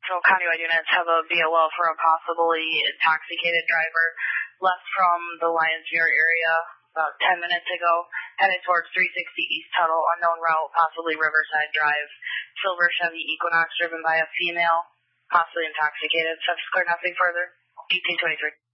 So countywide units have a BOL for a possibly intoxicated driver left from the Lionsmere area about 10 minutes ago, headed towards 360 East Tuttle, unknown route, possibly Riverside Drive. Silver Chevy Equinox driven by a female, possibly intoxicated. Subject clear, nothing further. 1823.